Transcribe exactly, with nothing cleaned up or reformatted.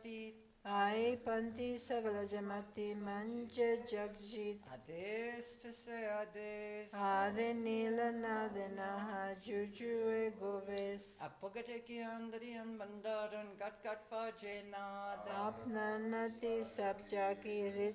Atit Ai Panti Sagala Jamati Manja Jagjit Ades Tese Ades Ade Nila Nadena Juju E Goves Apagateki Andrian Bandaran Gat Gat Fajenada Apnanati Sabjaki